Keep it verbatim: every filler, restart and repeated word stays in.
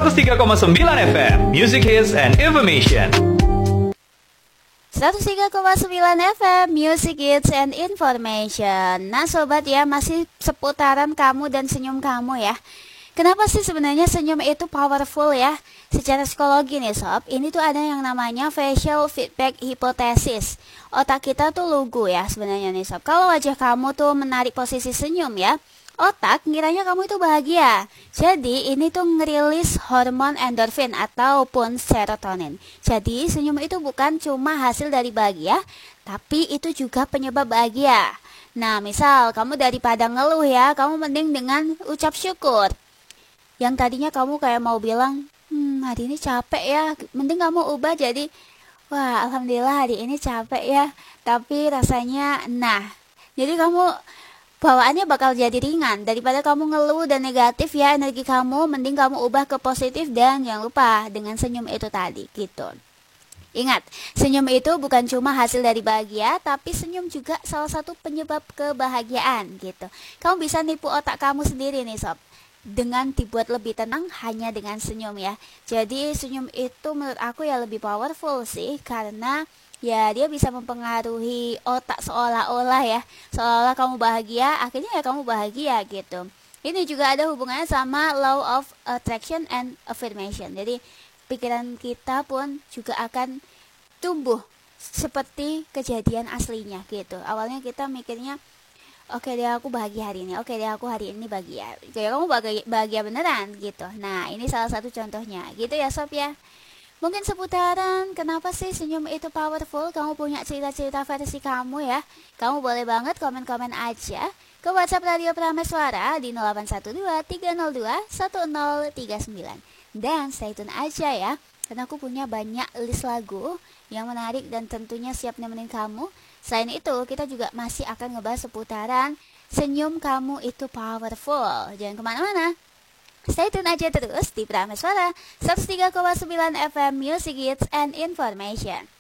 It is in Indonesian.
seratus tiga koma sembilan F M, Music Hits and Information. seratus tiga koma sembilan F M, Music Hits and Information. Nah sobat ya, masih seputaran kamu dan senyum kamu ya. Kenapa sih sebenarnya senyum itu powerful ya? Secara psikologi nih sob, ini tuh ada yang namanya facial feedback hypothesis. Otak kita tuh lugu ya sebenarnya nih sob. Kalau wajah kamu tuh menarik posisi senyum ya, otak ngiranya kamu itu bahagia. Jadi ini tuh ngerilis hormon endorfin ataupun serotonin. Jadi senyum itu bukan cuma hasil dari bahagia, tapi itu juga penyebab bahagia. Nah misal kamu daripada ngeluh ya, kamu mending dengan ucap syukur. Yang tadinya kamu kayak mau bilang, hmm hari ini capek ya, mending kamu ubah jadi, wah alhamdulillah hari ini capek ya, tapi rasanya, nah jadi kamu bawaannya bakal jadi ringan. Daripada kamu ngeluh dan negatif ya energi kamu, mending kamu ubah ke positif. Dan jangan lupa dengan senyum itu tadi gitu. Ingat, senyum itu bukan cuma hasil dari bahagia, tapi senyum juga salah satu penyebab kebahagiaan gitu. Kamu bisa nipu otak kamu sendiri nih sob, dengan dibuat lebih tenang hanya dengan senyum ya. Jadi senyum itu menurut aku ya lebih powerful sih, karena ya dia bisa mempengaruhi otak seolah-olah ya, seolah-olah kamu bahagia, akhirnya ya kamu bahagia gitu. Ini juga ada hubungannya sama law of attraction and affirmation. Jadi pikiran kita pun juga akan tumbuh seperti kejadian aslinya gitu. Awalnya kita mikirnya, oke deh aku bahagia hari ini, oke deh aku hari ini bahagia, kayak kamu bahagia, bahagia beneran gitu. Nah ini salah satu contohnya gitu ya sob ya. Mungkin seputaran kenapa sih senyum itu powerful, kamu punya cerita-cerita versi kamu ya. Kamu boleh banget komen-komen aja ke WhatsApp Radio Prameswara di nol delapan satu dua tiga nol dua satu nol tiga sembilan. Dan stay tune aja ya, karena aku punya banyak list lagu yang menarik dan tentunya siap nemenin kamu. Selain itu kita juga masih akan ngebahas seputaran senyum kamu itu powerful. Jangan kemana-mana, stay tune aja terus di Prameswara seratus tiga koma sembilan F M, Music Hits and Information.